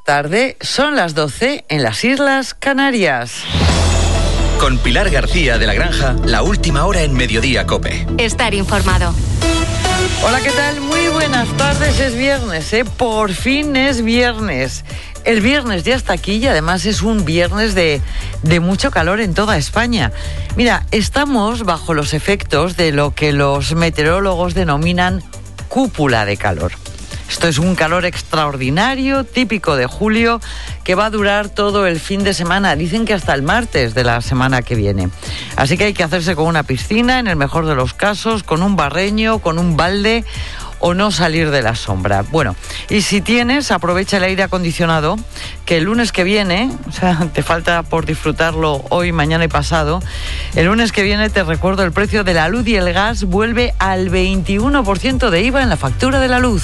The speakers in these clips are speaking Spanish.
Tarde, son las 12 en las Islas Canarias. Con Pilar García de la Granja, la última hora en Mediodía COPE. Estar informado. Hola, ¿qué tal? Muy buenas tardes, es viernes, Por fin es viernes. El viernes ya está aquí y además es un viernes de mucho calor en toda España. Mira, estamos bajo los efectos de lo que los meteorólogos denominan cúpula de calor. Esto es un calor extraordinario, típico de julio, que va a durar todo el fin de semana. Dicen que hasta el martes de la semana que viene. Así que hay que hacerse con una piscina, en el mejor de los casos, con un barreño, con un balde, o no salir de la sombra. Bueno, y si tienes, aprovecha el aire acondicionado, que el lunes que viene, o sea, te falta por disfrutarlo hoy, mañana y pasado, el lunes que viene, te recuerdo, el precio de la luz y el gas vuelve al 21% de IVA en la factura de la luz.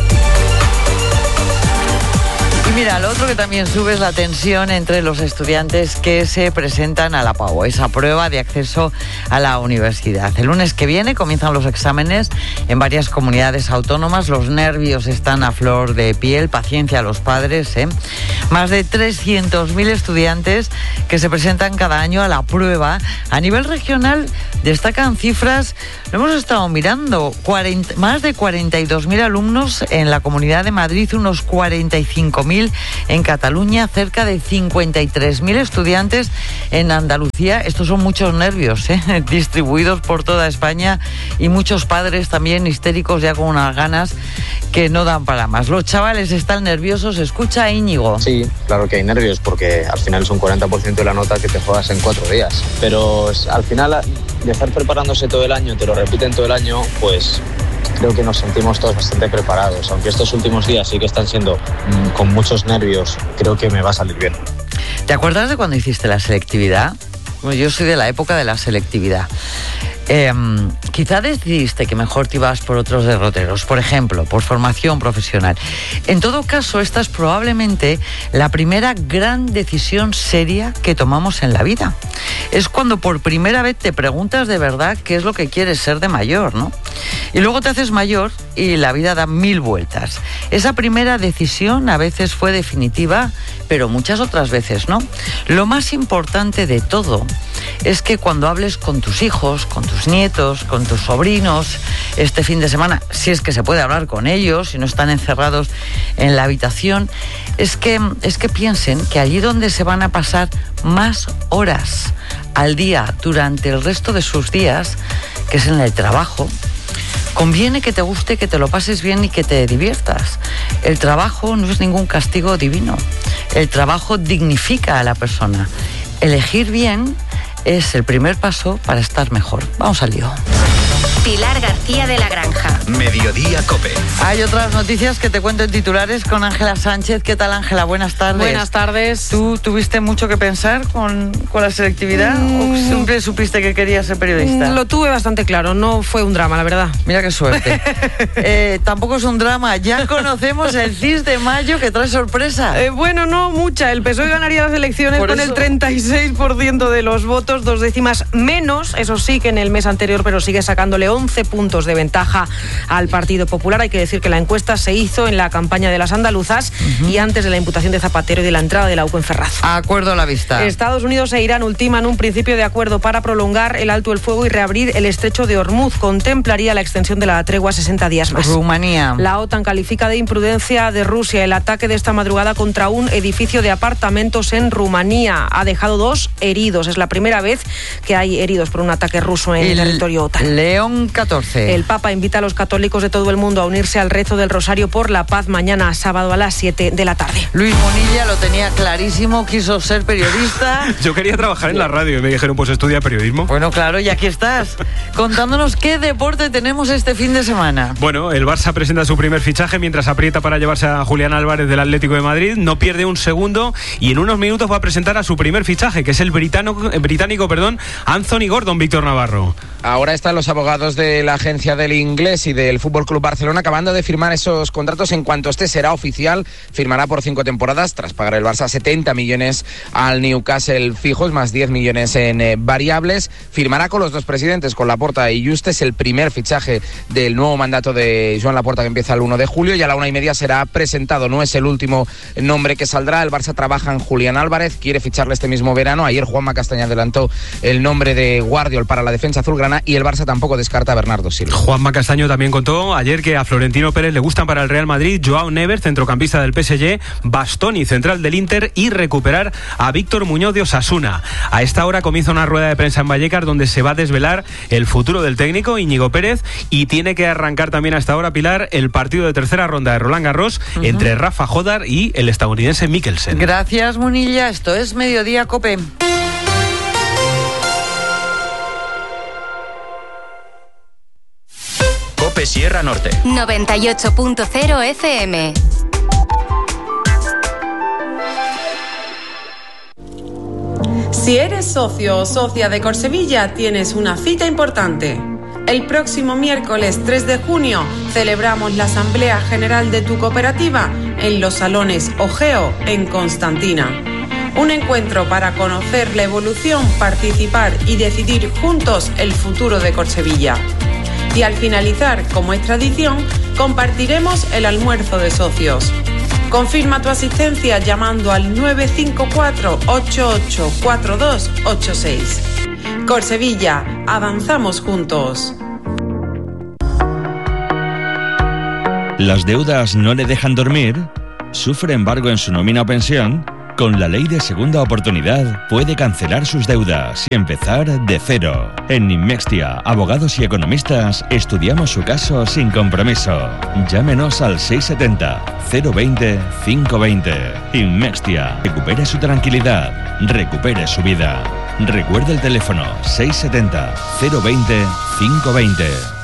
Y mira, lo otro que también sube es la tensión entre los estudiantes que se presentan a la PAU, esa prueba de acceso a la universidad. El lunes que viene comienzan los exámenes en varias comunidades autónomas. Los nervios están a flor de piel, paciencia a los padres, Más de 300.000 estudiantes que se presentan cada año a la prueba. A nivel regional destacan cifras, lo hemos estado mirando, más de 42.000 alumnos en la Comunidad de Madrid, unos 45.000 en Cataluña, cerca de 53.000 estudiantes en Andalucía. Estos son muchos nervios, distribuidos por toda España, y muchos padres también histéricos ya con unas ganas que no dan para más. Los chavales están nerviosos. Escucha a Íñigo. Sí, claro que hay nervios porque al final es un 40% de la nota que te juegas en 4 días. Pero al final, de estar preparándose todo el año, te lo repiten todo el año, pues creo que nos sentimos todos bastante preparados. Aunque estos últimos días sí que están siendo con muchos nervios, creo que me va a salir bien. ¿Te acuerdas de cuando hiciste la selectividad? Bueno, yo soy de la época de la selectividad. Quizá decidiste que mejor te ibas por otros derroteros, por ejemplo, por formación profesional. En todo caso, esta es probablemente la primera gran decisión seria que tomamos en la vida. Es cuando por primera vez te preguntas de verdad qué es lo que quieres ser de mayor, ¿no? Y luego te haces mayor y la vida da 1000 vueltas. Esa primera decisión a veces fue definitiva, pero muchas otras veces no. Lo más importante de todo es que cuando hables con tus hijos, con tus nietos, con tus sobrinos, este fin de semana, si es que se puede hablar con ellos, si no están encerrados en la habitación, es que piensen que allí donde se van a pasar más horas al día durante el resto de sus días, que es en el trabajo, conviene que te guste, que te lo pases bien y que te diviertas. El trabajo no es ningún castigo divino. El trabajo dignifica a la persona. Elegir bien es el primer paso para estar mejor. Vamos al lío. Pilar García de la Granja. Mediodía COPE. Hay otras noticias que te cuento en titulares con Ángela Sánchez. ¿Qué tal, Ángela? Buenas tardes. Buenas tardes. ¿Tú tuviste mucho que pensar con la selectividad o siempre supiste que querías ser periodista? Lo tuve bastante claro, no fue un drama, la verdad. Mira qué suerte. Tampoco es un drama. Ya conocemos el CIS de mayo que trae sorpresa. Bueno, no mucha. El PSOE ganaría las elecciones con el 36% de los votos, 2 décimas menos, eso sí, que en el mes anterior, pero sigue sacándole 11 puntos de ventaja al Partido Popular. Hay que decir que la encuesta se hizo en la campaña de las andaluzas y antes de la imputación de Zapatero y de la entrada de la UCO en Ferraz. Acuerdo a la vista. Estados Unidos e Irán ultiman un principio de acuerdo para prolongar el alto el fuego y reabrir el estrecho de Hormuz. Contemplaría la extensión de la tregua a 60 días más. Rumanía. La OTAN califica de imprudencia de Rusia el ataque de esta madrugada contra un edificio de apartamentos en Rumanía. Ha dejado 2 heridos. Es la primera vez que hay heridos por un ataque ruso en territorio OTAN. León 14. El Papa invita a los católicos de todo el mundo a unirse al rezo del Rosario por la Paz mañana sábado a las 7 de la tarde. Luis Monilla lo tenía clarísimo, quiso ser periodista. Yo quería trabajar en la radio y me dijeron, pues estudia periodismo. Bueno, claro, y aquí estás, contándonos qué deporte tenemos este fin de semana. Bueno, el Barça presenta su primer fichaje mientras aprieta para llevarse a Julián Álvarez del Atlético de Madrid. No pierde un segundo y en unos minutos va a presentar a su primer fichaje, que es el británico Anthony Gordon, Víctor Navarro. Ahora están los abogados compañeros de la agencia del Inglés y del Fútbol Club Barcelona acabando de firmar esos contratos. En cuanto este será oficial, firmará por 5 temporadas tras pagar el Barça 70 millones al Newcastle fijos, más 10 millones en variables. Firmará con los dos presidentes, con Laporta y Juste. Es el primer fichaje del nuevo mandato de Joan Laporta, que empieza el 1 de julio, y a la 1:30 será presentado. No es el último nombre que saldrá. El Barça trabaja en Julián Álvarez, quiere ficharle este mismo verano. Ayer Juanma Castaña adelantó el nombre de Guardiol para la defensa azulgrana, y el Barça tampoco descarta a Bernardo Silva. Juanma Castaño también contó ayer que a Florentino Pérez le gustan para el Real Madrid Joao Neves, centrocampista del PSG, Bastoni, central del Inter, y recuperar a Víctor Muñoz de Osasuna. A esta hora comienza una rueda de prensa en Vallecas donde se va a desvelar el futuro del técnico Íñigo Pérez, y tiene que arrancar también a esta hora, Pilar, el partido de tercera ronda de Roland Garros entre Rafa Jodar y el estadounidense Mikkelsen. Gracias, Munilla. Esto es Mediodía COPE. COPE Sierra Norte 98.0 FM. Si eres socio o socia de Corsevilla, tienes una cita importante. El próximo miércoles 3 de junio celebramos la Asamblea General de tu cooperativa en los salones Ogeo en Constantina. Un encuentro para conocer la evolución, participar y decidir juntos el futuro de Corsevilla. Y al finalizar, como es tradición, compartiremos el almuerzo de socios. Confirma tu asistencia llamando al 954 884286. Corsevilla, avanzamos juntos. ¿Las deudas no le dejan dormir? ¿Sufre embargo en su nómina o pensión? Con la ley de segunda oportunidad puede cancelar sus deudas y empezar de cero. En Inmextia, abogados y economistas, estudiamos su caso sin compromiso. Llámenos al 670-020-520. Inmextia. Recupere su tranquilidad. Recupere su vida. Recuerde el teléfono 670-020-520.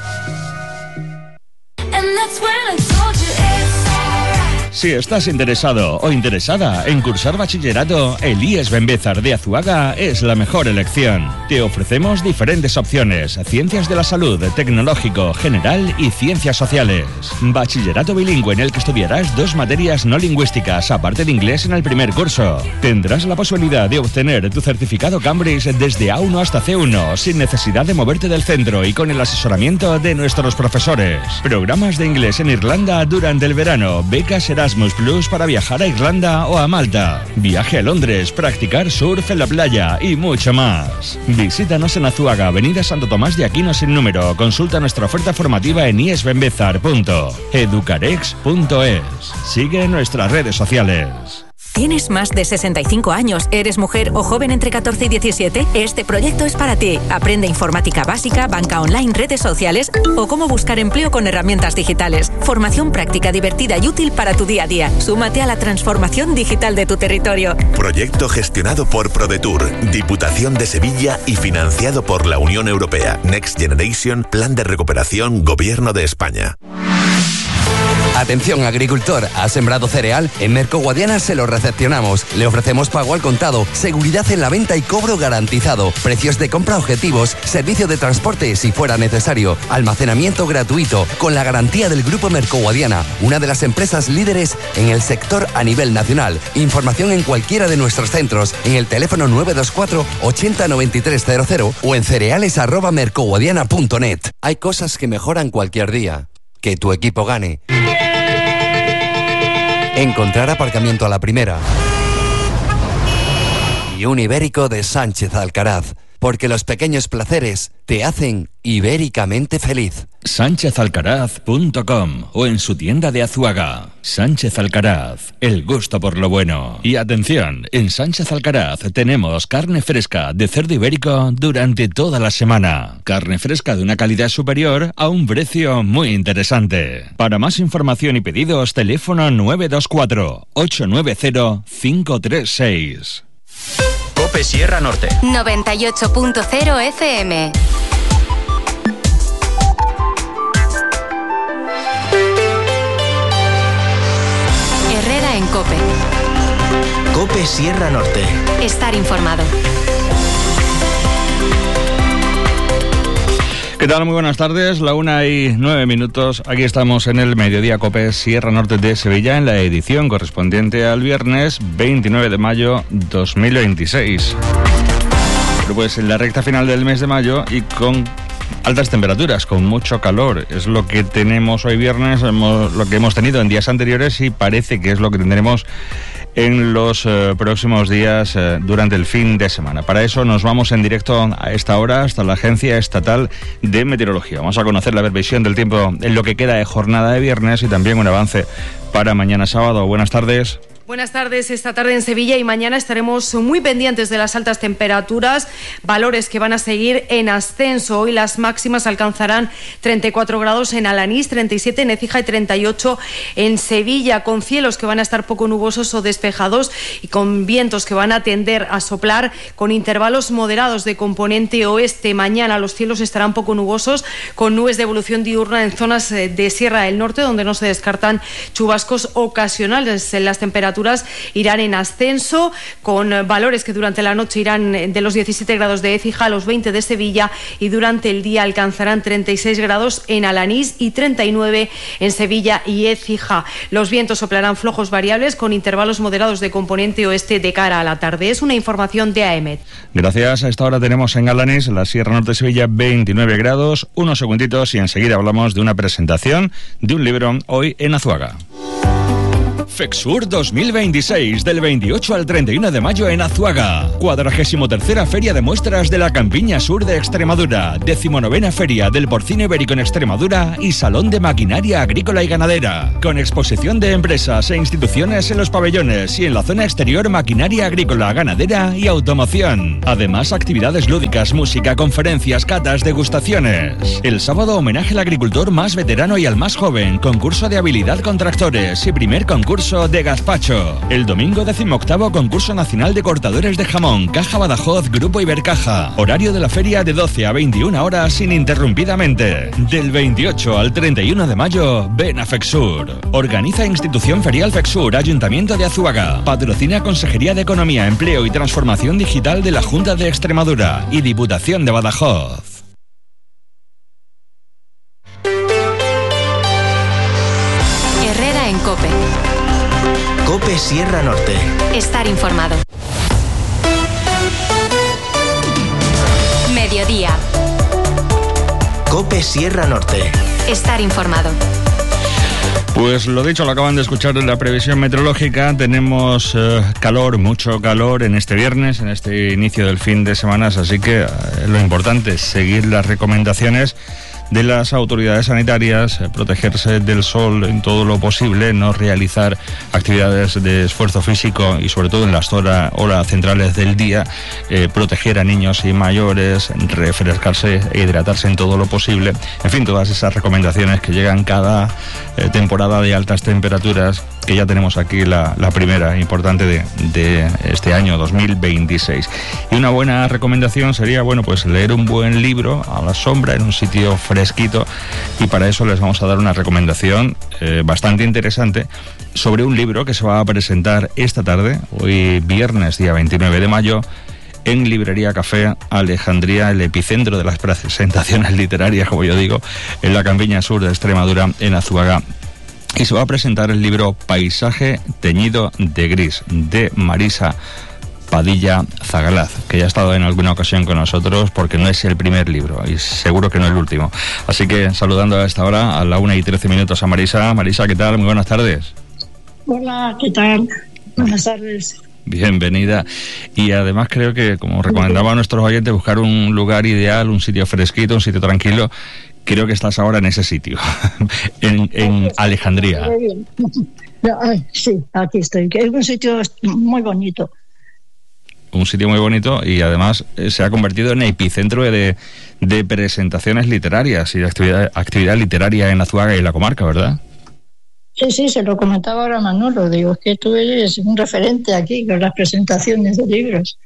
Si estás interesado o interesada en cursar bachillerato, el IES Benbézar de Azuaga es la mejor elección. Te ofrecemos diferentes opciones: ciencias de la salud, tecnológico, general y ciencias sociales. Bachillerato bilingüe en el que estudiarás 2 materias no lingüísticas, aparte de inglés en el primer curso. Tendrás la posibilidad de obtener tu certificado Cambridge desde A1 hasta C1, sin necesidad de moverte del centro y con el asesoramiento de nuestros profesores. Programas de inglés en Irlanda durante el verano, becas Erasmus Plus para viajar a Irlanda o a Malta, viaje a Londres, practicar surf en la playa y mucho más. Visítanos en Azuaga, avenida Santo Tomás de Aquino sin número. Consulta nuestra oferta formativa en iesbenbezar.educarex.es. Sigue nuestras redes sociales. ¿Tienes más de 65 años? ¿Eres mujer o joven entre 14 y 17? Este proyecto es para ti. Aprende informática básica, banca online, redes sociales o cómo buscar empleo con herramientas digitales. Formación práctica, divertida y útil para tu día a día. Súmate a la transformación digital de tu territorio. Proyecto gestionado por ProDetour, Diputación de Sevilla y financiado por la Unión Europea. Next Generation, Plan de Recuperación, Gobierno de España. Atención agricultor, ¿ha sembrado cereal? En Mercoguadiana se lo recepcionamos. Le ofrecemos pago al contado, seguridad en la venta y cobro garantizado, precios de compra objetivos, servicio de transporte si fuera necesario, almacenamiento gratuito, con la garantía del Grupo Mercoguadiana, una de las empresas líderes en el sector a nivel nacional. Información en cualquiera de nuestros centros, en el teléfono 924 80 9300 o en cereales@mercoguadiana.net. Hay cosas que mejoran cualquier día. Que tu equipo gane. Encontrar aparcamiento a la primera. Y un ibérico de Sánchez Alcaraz. Porque los pequeños placeres te hacen ibéricamente feliz. SánchezAlcaraz.com o en su tienda de Azuaga. Sánchez Alcaraz, el gusto por lo bueno. Y atención, en Sánchez Alcaraz tenemos carne fresca de cerdo ibérico durante toda la semana. Carne fresca de una calidad superior a un precio muy interesante. Para más información y pedidos, teléfono 924 890 536. COPE Sierra Norte 98.0 FM. Herrera en COPE. COPE Sierra Norte. Estar informado. ¿Qué tal? Muy buenas tardes, 1:09. Aquí estamos en el Mediodía Cope Sierra Norte de Sevilla, en la edición correspondiente al viernes 29 de mayo 2026. Pero pues en la recta final del mes de mayo y con altas temperaturas, con mucho calor. Es lo que tenemos hoy viernes, lo que hemos tenido en días anteriores y parece que es lo que tendremos en los próximos días durante el fin de semana. Para eso nos vamos en directo a esta hora hasta la Agencia Estatal de Meteorología. Vamos a conocer la previsión del tiempo en lo que queda de jornada de viernes y también un avance para mañana sábado. Buenas tardes. Buenas tardes. Esta tarde en Sevilla y mañana estaremos muy pendientes de las altas temperaturas, valores que van a seguir en ascenso. Hoy las máximas alcanzarán 34 grados en Alanís, 37 en Écija y 38 en Sevilla, con cielos que van a estar poco nubosos o despejados y con vientos que van a tender a soplar con intervalos moderados de componente oeste. Mañana los cielos estarán poco nubosos, con nubes de evolución diurna en zonas de Sierra del Norte, donde no se descartan chubascos ocasionales. Las temperaturas irán en ascenso, con valores que durante la noche irán de los 17 grados de Écija a los 20 de Sevilla y durante el día alcanzarán 36 grados en Alanís y 39 en Sevilla y Écija. Los vientos soplarán flojos variables con intervalos moderados de componente oeste de cara a la tarde. Es una información de AEMET. Gracias. A esta hora tenemos en Alanís, la Sierra Norte de Sevilla, 29 grados. Unos segunditos y enseguida hablamos de una presentación de un libro hoy en Azuaga. FEXUR 2026, del 28 al 31 de mayo en Azuaga. 43ª Feria de Muestras de la Campiña Sur de Extremadura. 19ª Feria del Porcino Ibérico en Extremadura y Salón de Maquinaria Agrícola y Ganadera. Con exposición de empresas e instituciones en los pabellones y en la zona exterior maquinaria agrícola, ganadera y automoción. Además, actividades lúdicas, música, conferencias, catas, degustaciones. El sábado, homenaje al agricultor más veterano y al más joven. Concurso de habilidad con tractores y primer concurso de gazpacho. El domingo, 18º concurso nacional de cortadores de jamón, Caja Badajoz, Grupo Ibercaja. Horario de la feria de 12 a 21 horas ininterrumpidamente. Del 28 al 31 de mayo, ven a FEXUR. Organiza Institución Ferial FEXUR, Ayuntamiento de Azuaga. Patrocina Consejería de Economía, Empleo y Transformación Digital de la Junta de Extremadura y Diputación de Badajoz. Herrera en COPE. COPE Sierra Norte. Estar informado. Mediodía. COPE Sierra Norte. Estar informado. Pues lo dicho, lo acaban de escuchar en la previsión meteorológica. Tenemos calor, mucho calor en este viernes, en este inicio del fin de semana, así que lo importante es seguir las recomendaciones de las autoridades sanitarias, protegerse del sol en todo lo posible, no realizar actividades de esfuerzo físico y sobre todo en las horas centrales del día, proteger a niños y mayores, refrescarse e hidratarse en todo lo posible. En fin, todas esas recomendaciones que llegan cada temporada de altas temperaturas, que ya tenemos aquí la primera importante de este año 2026. Y una buena recomendación sería, bueno, pues leer un buen libro a la sombra en un sitio fresquito, y para eso les vamos a dar una recomendación bastante interesante sobre un libro que se va a presentar esta tarde, hoy viernes día 29 de mayo, en Librería Café Alejandría, el epicentro de las presentaciones literarias, como yo digo, en la Campiña Sur de Extremadura, en Azuaga. Y se va a presentar el libro Paisaje teñido de gris, de Marisa Padilla Zagalaz, que ya ha estado en alguna ocasión con nosotros, porque no es el primer libro y seguro que no el último. Así que saludando a esta hora, a la 1:13 a Marisa. Marisa, ¿qué tal? Muy buenas tardes. Hola, ¿qué tal? Buenas tardes. Bienvenida. Y además creo que, como recomendaba a nuestros oyentes, buscar un lugar ideal, un sitio fresquito, un sitio tranquilo. Creo que estás ahora en ese sitio, en Alejandría. Sí, aquí estoy. Es un sitio muy bonito. Un sitio muy bonito y además se ha convertido en epicentro de presentaciones literarias y de actividad literaria en Azuaga y la comarca, ¿verdad? Sí, se lo comentaba ahora Manolo. Digo, es que tú eres un referente aquí con las presentaciones de libros.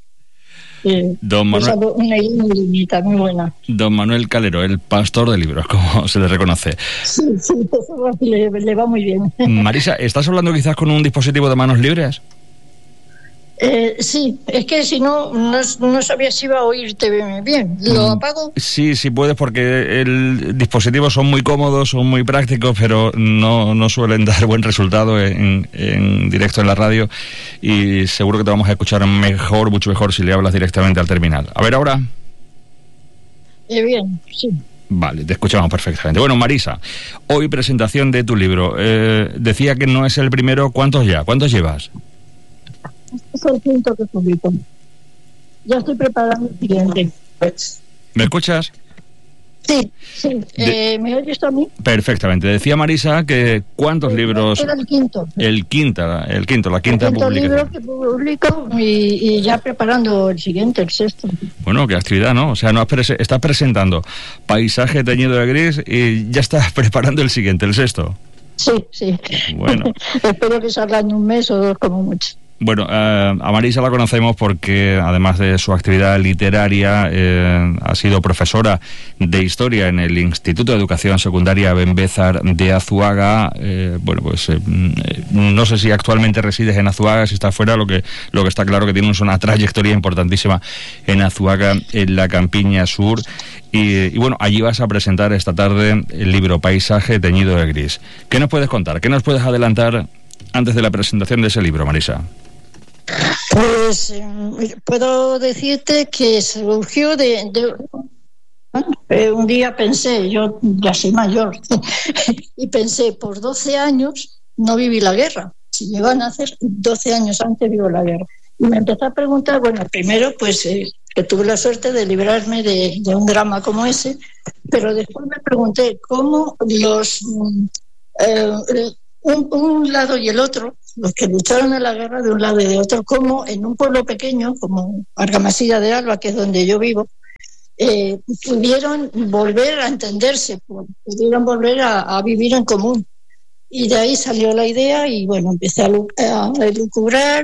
Don Manuel, una linita muy buena. Don Manuel Calero, el pastor de libros, como se le reconoce. Sí, eso le va muy bien. Marisa, ¿estás hablando quizás con un dispositivo de manos libres? Sí, es que si no sabía si iba a oírte bien. ¿Lo apago? Sí, puedes, porque el dispositivo son muy cómodos, son muy prácticos, pero no suelen dar buen resultado en directo en la radio, y seguro que te vamos a escuchar mejor, mucho mejor, si le hablas directamente al terminal. A ver ahora. Bien, sí. Vale, te escuchamos perfectamente. Bueno, Marisa, hoy presentación de tu libro. Decía que no es el primero. ¿Cuántos llevas? Este es el quinto que publico. Ya estoy preparando el siguiente. ¿Me escuchas? Sí. ¿Me oyes a mí? Perfectamente. Decía Marisa que ¿cuántos libros? Era el quinto. La quinta publicación. Libro que publico y ya preparando el siguiente, el sexto. Bueno, qué actividad, ¿no? O sea, estás presentando Paisaje teñido de gris y ya estás preparando el siguiente, el sexto. Sí. Bueno. Espero que salga en un mes o dos como mucho. Bueno, a Marisa la conocemos porque, además de su actividad literaria, ha sido profesora de Historia en el Instituto de Educación Secundaria Benbézar de Azuaga. No sé si actualmente resides en Azuaga, si estás fuera, lo que está claro que tienes una trayectoria importantísima en Azuaga, en la Campiña Sur. Y bueno, allí vas a presentar esta tarde el libro Paisaje teñido de gris. ¿Qué nos puedes contar? ¿Qué nos puedes adelantar antes de la presentación de ese libro, Marisa? Pues puedo decirte que surgió un día pensé, yo ya soy mayor, y pensé, por 12 años no viví la guerra. Si llego a nacer, 12 años antes vivo la guerra. Y me empecé a preguntar, bueno, primero pues que tuve la suerte de librarme de un drama como ese, pero después me pregunté cómo un lado y el otro, los que lucharon en la guerra de un lado y de otro, como en un pueblo pequeño como Argamasilla de Alba, que es donde yo vivo, pudieron volver a entenderse, pudieron volver a vivir en común. Y de ahí salió la idea y bueno, empecé a elucubrar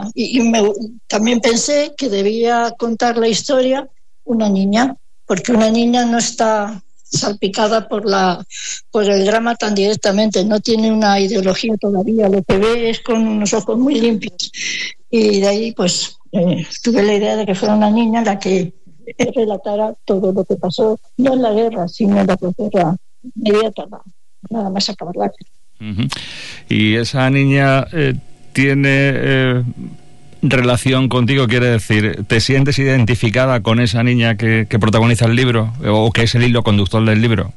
también pensé que debía contar la historia una niña, porque una niña no está salpicada por el drama tan directamente, no tiene una ideología todavía, lo que ve es con unos ojos muy limpios. Y de ahí pues tuve la idea de que fuera una niña la que relatara todo lo que pasó, no en la guerra, sino en la guerra inmediata, nada más acabar la guerra. Uh-huh. Y esa niña tiene relación contigo, quiere decir, ¿te sientes identificada con esa niña que protagoniza el libro o que es el hilo conductor del libro?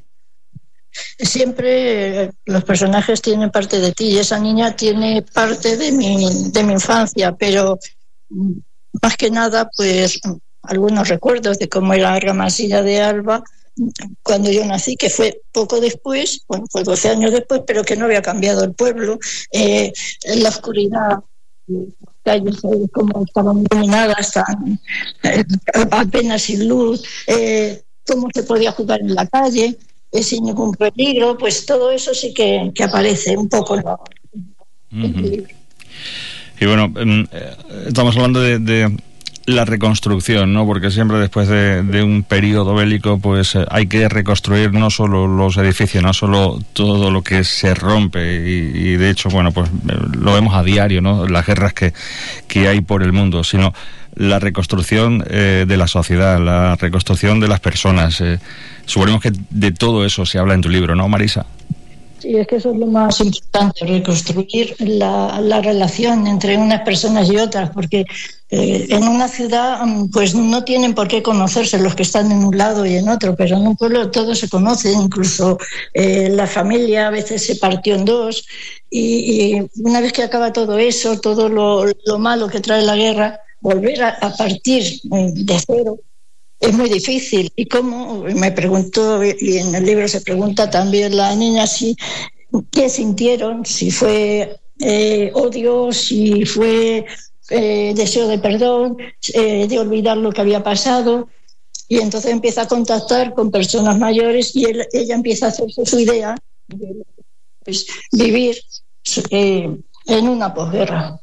Siempre los personajes tienen parte de ti y esa niña tiene parte de mi infancia, pero más que nada pues algunos recuerdos de cómo era Argamasilla de Alba cuando yo nací, que fue poco después, bueno, fue 12 años después, pero que no había cambiado el pueblo, en la oscuridad, calles como estaban iluminadas, apenas sin luz, cómo se podía jugar en la calle, sin ningún peligro, pues todo eso sí que aparece un poco en el libro. Y bueno, estamos hablando de la reconstrucción, ¿no? Porque siempre después de un periodo bélico, pues hay que reconstruir no solo los edificios, no solo todo lo que se rompe y de hecho, bueno, pues lo vemos a diario, ¿no? Las guerras que hay por el mundo, sino la reconstrucción de la sociedad, la reconstrucción de las personas. Suponemos que de todo eso se habla en tu libro, ¿no, Marisa? Sí, es que eso es lo más importante, reconstruir la relación entre unas personas y otras, porque en una ciudad pues no tienen por qué conocerse los que están en un lado y en otro, pero en un pueblo todos se conocen, incluso la familia a veces se partió en dos, y una vez que acaba todo eso, todo lo malo que trae la guerra, volver a partir de cero es muy difícil. Y como me preguntó, y en el libro se pregunta también la niña qué sintieron, si fue odio, si fue deseo de perdón, de olvidar lo que había pasado. Y entonces empieza a contactar con personas mayores y ella empieza a hacerse su idea de pues, vivir en una posguerra.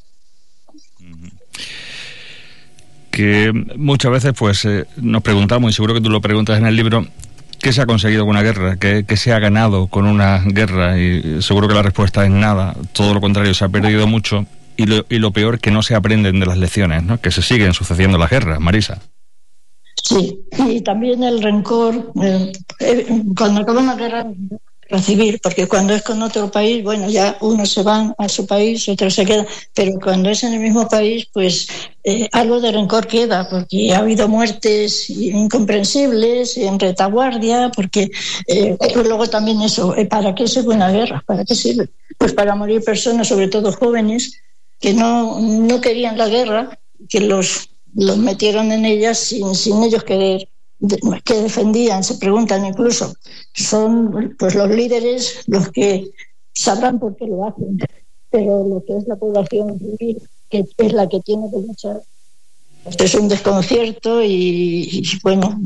Que muchas veces pues nos preguntamos, y seguro que tú lo preguntas en el libro, ¿qué se ha conseguido con una guerra? ¿Qué se ha ganado con una guerra? Y seguro que la respuesta es nada, todo lo contrario, se ha perdido mucho. y lo peor, que no se aprenden de las lecciones, ¿no? Que se siguen sucediendo las guerras, Marisa. Sí, y también el rencor, cuando acaba una guerra civil, porque cuando es con otro país, bueno, ya unos se van a su país, otros se quedan, pero cuando es en el mismo país, pues algo de rencor queda, porque ha habido muertes incomprensibles en retaguardia, porque luego también eso, ¿para qué sirve una guerra? ¿Para qué sirve? Pues para morir personas, sobre todo jóvenes, que no querían la guerra, que los metieron en ella sin ellos querer, que defendían. Se preguntan incluso, son pues los líderes los que sabrán por qué lo hacen, pero lo que es la población civil, que es la que tiene que luchar, pues es un desconcierto y bueno,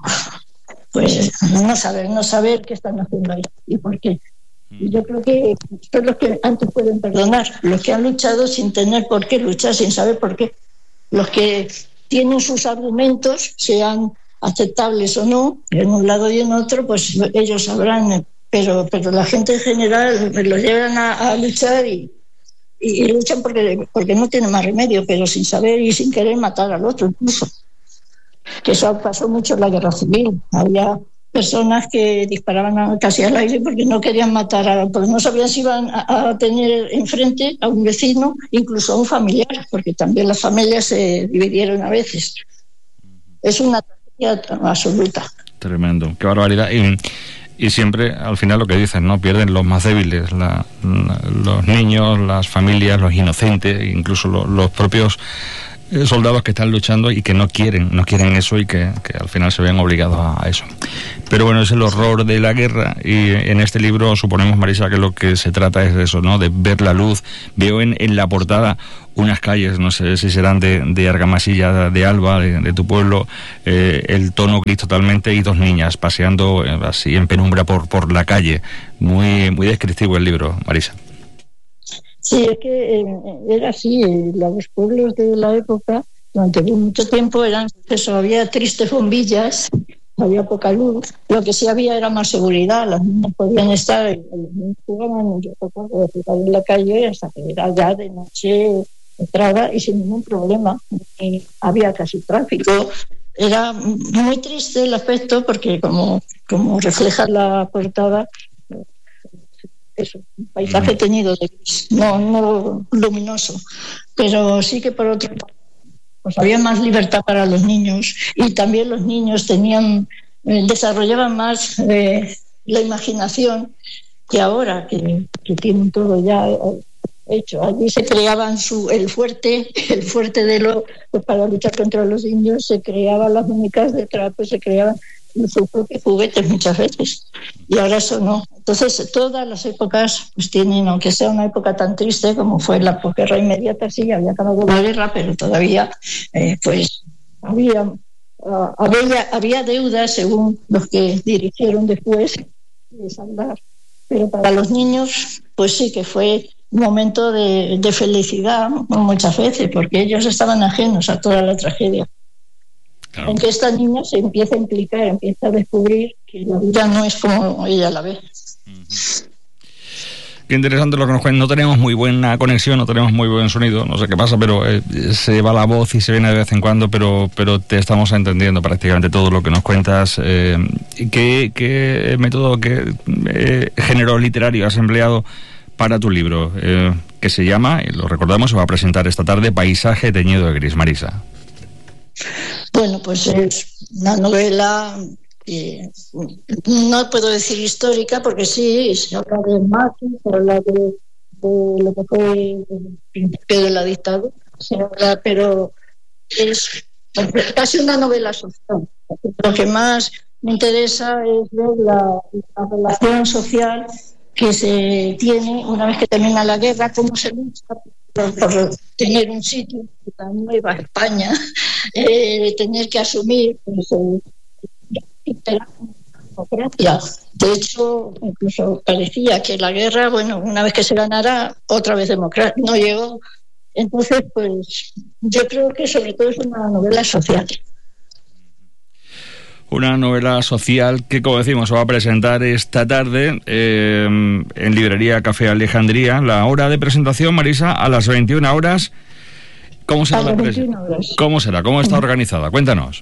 pues no saber qué están haciendo ahí y por qué. Y yo creo que son los que antes pueden perdonar, los que han luchado sin tener por qué luchar, sin saber por qué. Los que tienen sus argumentos, sean aceptables o no, en un lado y en otro, pues ellos sabrán, pero la gente en general los llevan a luchar y luchan porque no tienen más remedio, pero sin saber y sin querer matar al otro incluso. Que eso pasó mucho en la guerra civil. Había personas que disparaban casi al aire porque no querían matar, porque no sabían si iban a tener enfrente a un vecino, incluso a un familiar, porque también las familias se dividieron a veces. Es una tragedia absoluta. Tremendo, qué barbaridad. Y siempre, al final, lo que dicen, ¿no? Pierden los más débiles, los niños, las familias, los inocentes, incluso los propios soldados que están luchando y que no quieren eso y que al final se ven obligados a eso. Pero bueno, es el horror de la guerra y en este libro suponemos, Marisa, que lo que se trata es de eso, ¿no? De ver la luz. Veo en la portada unas calles, no sé si serán de Argamasilla de Alba, de tu pueblo, el tono gris totalmente y dos niñas paseando así en penumbra por la calle. Muy, muy descriptivo el libro, Marisa. Sí, es que era así, los pueblos de la época, durante mucho tiempo eran eso, había tristes bombillas, había poca luz, lo que sí había era más seguridad, los niños podían estar, los niños jugaban, yo recuerdo de jugar en la calle hasta que era ya de noche, entraba y sin ningún problema, y había casi tráfico. Era muy triste el aspecto porque como refleja la portada, eso, un paisaje teñido de gris, no luminoso, pero sí que por otro lado pues había más libertad para los niños y también los niños desarrollaban más la imaginación que ahora que tienen todo ya hecho. Allí se creaban el fuerte pues para luchar contra los indios, se creaban las muñecas de trapo, se creaban sus propios juguetes muchas veces, y ahora eso no. Entonces todas las épocas pues tienen, aunque sea una época tan triste como fue la posguerra inmediata, sí, había acabado la guerra, pero todavía pues había deudas según los que dirigieron después de saldar, pero para los niños pues sí que fue un momento de felicidad muchas veces, porque ellos estaban ajenos a toda la tragedia. Claro. En que esta niña se empieza a implicar, empieza a descubrir que la vida no es como ella la ve. Qué interesante lo que nos cuentan. No tenemos muy buena conexión, no tenemos muy buen sonido, no sé qué pasa, pero se va la voz y se viene de vez en cuando, pero te estamos entendiendo prácticamente todo lo que nos cuentas. ¿Qué método, qué género literario has empleado para tu libro? Que se llama, y lo recordamos, se va a presentar esta tarde, Paisaje teñido de gris. Marisa. Bueno, pues es una novela no puedo decir histórica, porque sí, se habla de Maki, se habla de lo que fue el principio de la dictadura, se habla, pero es casi una novela social. Lo que más me interesa es ver la relación social que se tiene una vez que termina la guerra, cómo se lucha por tener un sitio en la nueva España, tener que asumir pues, democracia. De hecho, incluso parecía que la guerra, bueno, una vez que se ganara, otra vez democracia. No llegó. Entonces, pues yo creo que sobre todo es una novela social. Una novela social que, como decimos, se va a presentar esta tarde en Librería Café Alejandría. La hora de presentación, Marisa, a las 21 horas. ¿Cómo será la presentación? ¿Cómo será? ¿Cómo está organizada? Cuéntanos.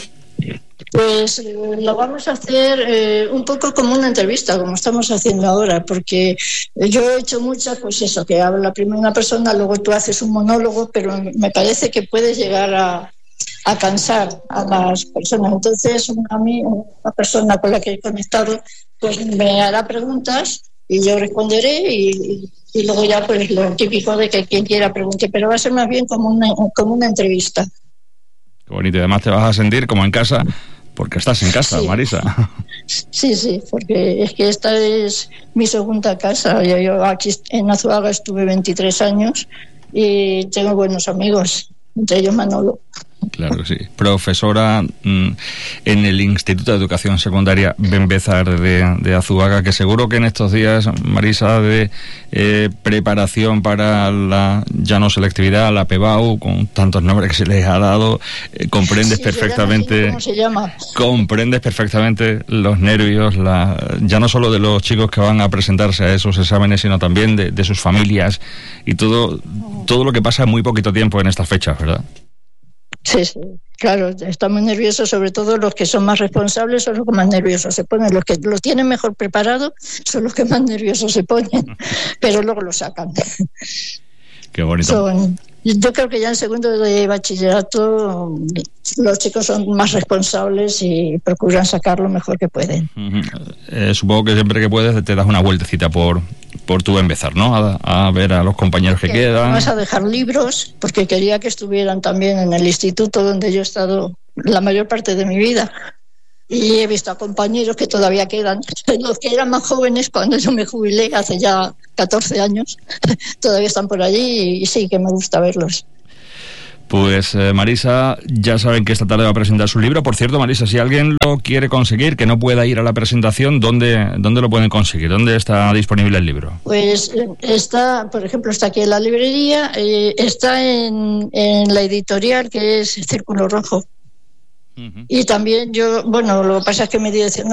Pues lo vamos a hacer un poco como una entrevista, como estamos haciendo ahora, porque yo he hecho muchas, pues eso, que habla primero una persona, luego tú haces un monólogo, pero me parece que puedes llegar a cansar a las personas. Entonces, a mí, una persona con la que he conectado, pues me hará preguntas y yo responderé y luego ya pues lo típico de que quien quiera pregunte, pero va a ser más bien como una entrevista. Qué bonito, y además te vas a sentir como en casa, porque estás en casa, sí. Marisa. Sí, porque es que esta es mi segunda casa. Yo aquí en Azuaga estuve 23 años y tengo buenos amigos, entre ellos Manolo. Claro que sí. Profesora en el Instituto de Educación Secundaria Benbézar de Azuaga, que seguro que en estos días, Marisa, de preparación para la ya no selectividad, la PEBAU, con tantos nombres que se les ha dado, comprendes perfectamente. ¿Cómo se llama? Comprendes perfectamente los nervios, ya no solo de los chicos que van a presentarse a esos exámenes, sino también de sus familias y todo lo que pasa en muy poquito tiempo en estas fechas, ¿verdad? Sí, claro, estamos nerviosos, sobre todo los que son más responsables son los que más nerviosos se ponen. Los que lo tienen mejor preparado son los que más nerviosos se ponen, pero luego lo sacan. Qué bonito. Yo creo que ya en segundo de bachillerato los chicos son más responsables y procuran sacar lo mejor que pueden. Supongo que siempre que puedes te das una vueltecita por tu Benbézar, ¿no? A ver a los compañeros que quedan. Vas a dejar libros, porque quería que estuvieran también en el instituto donde yo he estado la mayor parte de mi vida. Y he visto a compañeros que todavía quedan, los que eran más jóvenes cuando yo me jubilé hace ya 14 años, todavía están por allí y sí que me gusta verlos. Pues Marisa, ya saben que esta tarde va a presentar su libro. Por cierto, Marisa, si alguien lo quiere conseguir, que no pueda ir a la presentación, ¿dónde lo pueden conseguir? ¿Dónde está disponible el libro? Pues está, por ejemplo, está aquí en la librería, está en la editorial que es Círculo Rojo. Y también lo que pasa es que mi dirección